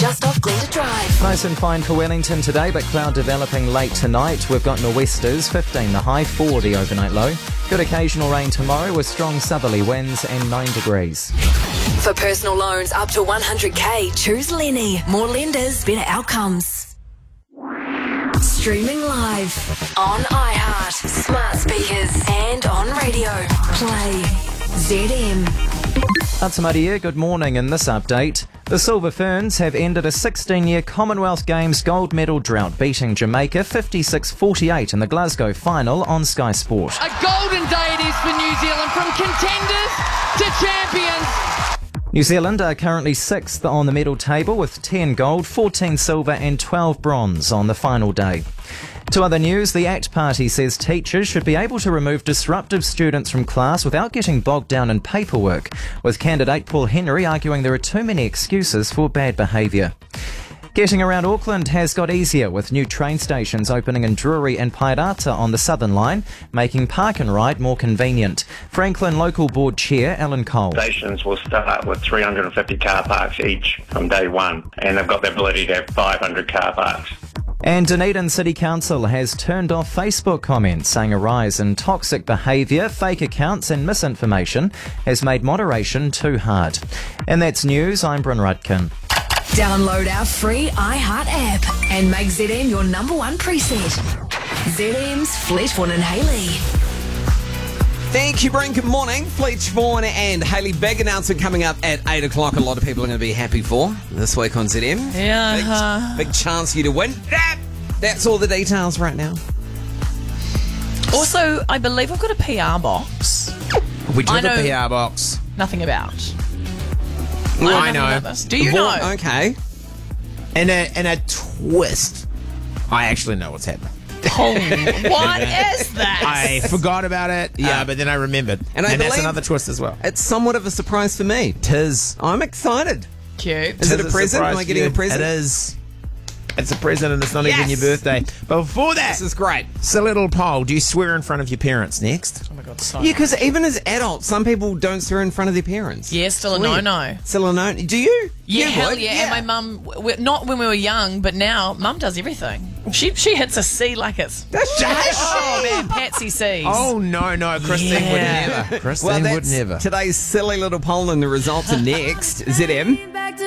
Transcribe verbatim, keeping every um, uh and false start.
just off Glenda Drive. Nice and fine for Wellington today, but cloud developing late tonight. We've got nor'westers, fifteen the high, four the overnight low. Good occasional rain tomorrow with strong southerly winds and nine degrees. For personal loans up to one hundred k, choose Lenny. More lenders, better outcomes. Streaming live on iHeart, smart speakers and on radio. Play Z M. Atamaria, good morning. In this update, the Silver Ferns have ended a sixteen-year Commonwealth Games gold medal drought, beating Jamaica fifty-six forty-eight in the Glasgow final on Sky Sport. A golden day it is for New Zealand, from contenders to champions. New Zealand are currently sixth on the medal table with ten gold, fourteen silver and twelve bronze on the final day. To other news, the ACT Party says teachers should be able to remove disruptive students from class without getting bogged down in paperwork, with candidate Paul Henry arguing there are too many excuses for bad behaviour. Getting around Auckland has got easier, with new train stations opening in Drury and Pairata on the Southern Line, making park and ride more convenient. Franklin Local Board Chair Alan Cole. Stations will start with three hundred fifty car parks each from day one, and they've got the ability to have five hundred car parks. And Dunedin City Council has turned off Facebook comments, saying a rise in toxic behaviour, fake accounts and misinformation has made moderation too hard. And that's news. I'm Bryn Rudkin. Download our free iHeart app and make Z M your number one preset. Z M's Fletchborn and Haley. Thank you, Bryn. Good morning. Fletchborn and Haley. Big announcement coming up at eight o'clock. A lot of people are going to be happy for this week on Z M. Yeah. Big, uh, big chance for you to win. That, that's all the details right now. Also, I believe I've got a P R box. We do I have a know- P R box. Nothing about. I nothing know. about this. Do you know? Okay. In a, in a twist, I actually know what's happening. Oh, what is that? I forgot about it, yeah, but then I remembered. And And, I that's believe- another twist as well. It's somewhat of a surprise for me. Tis. I'm excited. Cute. Is it Tis a present? surprise Am I for getting you. a present? It is. It's a present and it's not even Yes. your birthday. But before that, This is great. silly little poll. Do you swear in front of your parents next? Oh my god, so Yeah, because even as adults, some people don't swear in front of their parents. Yeah, still a Weird. no-no. Still a no. Do you? Yeah, You hell would? yeah. And my mum, w- not when we were young, but now Mum does everything. She she hits a C like it's Does she? oh man, Patsy C's. Oh, no, no. Christine Yeah. would never. Christine Well, would that's never. today's silly little poll, and the results are next. Z M.